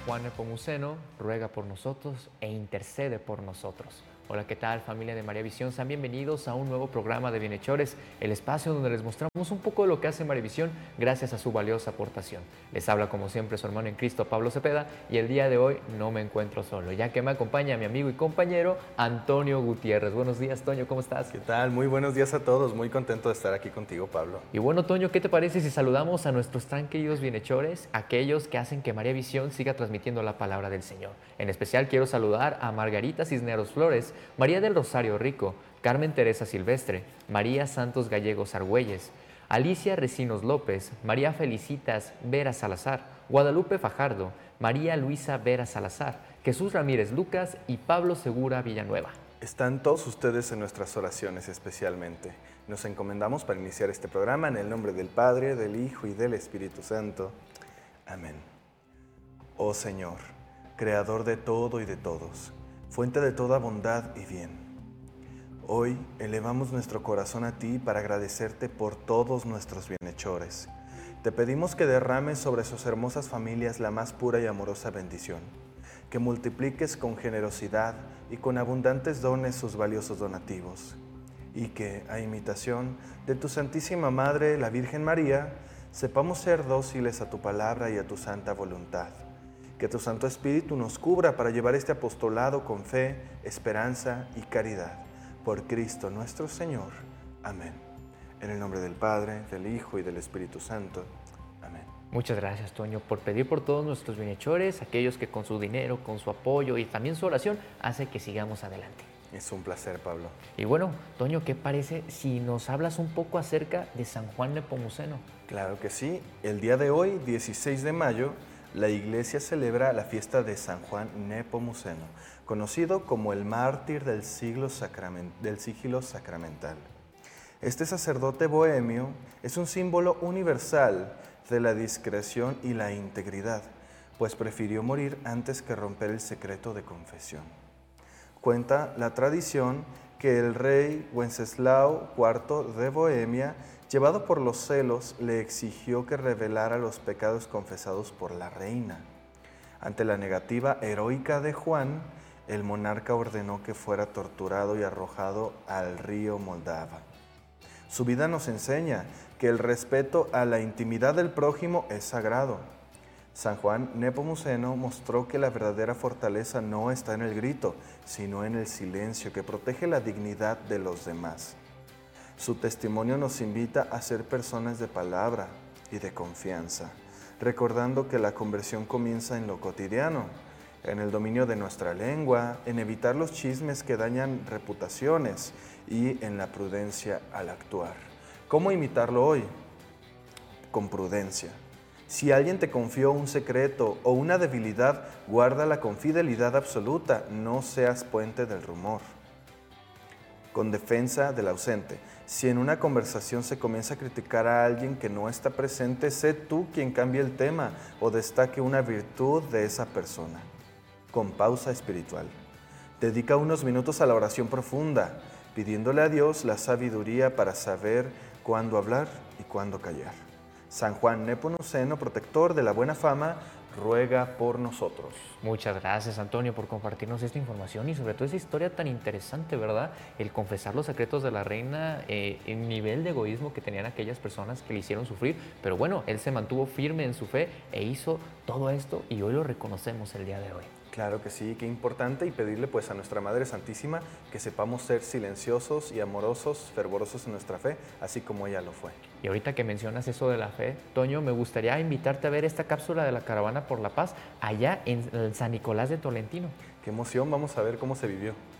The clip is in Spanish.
Juan Nepomuceno, ruega por nosotros e intercede por nosotros. Hola, ¿qué tal, familia de María Visión? Sean bienvenidos a un nuevo programa de Bienhechores, el espacio donde les mostramos un poco de lo que hace María Visión gracias a su valiosa aportación. Les habla como siempre su hermano en Cristo, Pablo Cepeda, y el día de hoy no me encuentro solo, ya que me acompaña mi amigo y compañero Antonio Gutiérrez. Buenos días, Toño, ¿cómo estás? ¿Qué tal? Muy buenos días a todos. Muy contento de estar aquí contigo, Pablo. Y bueno, Toño, ¿qué te parece si saludamos a nuestros tan queridos bienhechores, aquellos que hacen que María Visión siga transmitiendo la palabra del Señor? En especial quiero saludar a Margarita Cisneros Flores, María del Rosario Rico, Carmen Teresa Silvestre, María Santos Gallegos Argüelles, Alicia Recinos López, María Felicitas Vera Salazar, Guadalupe Fajardo, María Luisa Vera Salazar, Jesús Ramírez Lucas y Pablo Segura Villanueva. Están todos ustedes en nuestras oraciones especialmente. Nos encomendamos para iniciar este programa en el nombre del Padre, del Hijo y del Espíritu Santo. Amén. Oh Señor, Creador de todo y de todos, fuente de toda bondad y bien. Hoy elevamos nuestro corazón a ti para agradecerte por todos nuestros bienhechores. Te pedimos que derrames sobre sus hermosas familias la más pura y amorosa bendición, que multipliques con generosidad y con abundantes dones sus valiosos donativos, y que, a imitación de tu Santísima Madre, la Virgen María, sepamos ser dóciles a tu palabra y a tu santa voluntad. Que tu Santo Espíritu nos cubra para llevar este apostolado con fe, esperanza y caridad. Por Cristo nuestro Señor. Amén. En el nombre del Padre, del Hijo y del Espíritu Santo. Amén. Muchas gracias, Toño, por pedir por todos nuestros bienhechores, aquellos que con su dinero, con su apoyo y también su oración hace que sigamos adelante. Es un placer, Pablo. Y bueno, Toño, ¿qué parece si nos hablas un poco acerca de San Juan Nepomuceno? Claro que sí. El día de hoy, 16 de mayo, la Iglesia celebra la fiesta de San Juan Nepomuceno, conocido como el mártir del sigilo sacramental. Este sacerdote bohemio es un símbolo universal de la discreción y la integridad, pues prefirió morir antes que romper el secreto de confesión. Cuenta la tradición que el rey Wenceslao IV de Bohemia, llevado por los celos, le exigió que revelara los pecados confesados por la reina. Ante la negativa heroica de Juan, el monarca ordenó que fuera torturado y arrojado al río Moldava. Su vida nos enseña que el respeto a la intimidad del prójimo es sagrado. San Juan Nepomuceno mostró que la verdadera fortaleza no está en el grito, sino en el silencio que protege la dignidad de los demás. Su testimonio nos invita a ser personas de palabra y de confianza, recordando que la conversión comienza en lo cotidiano, en el dominio de nuestra lengua, en evitar los chismes que dañan reputaciones y en la prudencia al actuar. ¿Cómo imitarlo hoy? Con prudencia. Si alguien te confió un secreto o una debilidad, guárdala con fidelidad absoluta, no seas puente del rumor. Con defensa del ausente. Si en una conversación se comienza a criticar a alguien que no está presente, sé tú quien cambie el tema o destaque una virtud de esa persona. Con pausa espiritual. Dedica unos minutos a la oración profunda, pidiéndole a Dios la sabiduría para saber cuándo hablar y cuándo callar. San Juan Nepomuceno, protector de la buena fama, ruega por nosotros. Muchas gracias, Antonio, por compartirnos esta información y sobre todo esa historia tan interesante, ¿verdad? El confesar los secretos de la reina, el nivel de egoísmo que tenían aquellas personas que le hicieron sufrir. Pero bueno, él se mantuvo firme en su fe e hizo todo esto y hoy lo reconocemos el día de hoy. Claro que sí, qué importante, y pedirle pues a nuestra Madre Santísima que sepamos ser silenciosos y amorosos, fervorosos en nuestra fe, así como ella lo fue. Y ahorita que mencionas eso de la fe, Toño, me gustaría invitarte a ver esta cápsula de la Caravana por la Paz allá en San Nicolás de Tolentino. Qué emoción, vamos a ver cómo se vivió.